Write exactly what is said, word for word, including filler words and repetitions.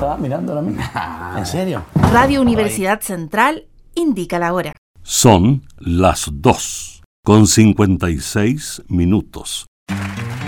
estaba mirando a mí. ¿En serio? Radio Universidad Central indica la hora. Son las dos con cincuenta y seis minutos.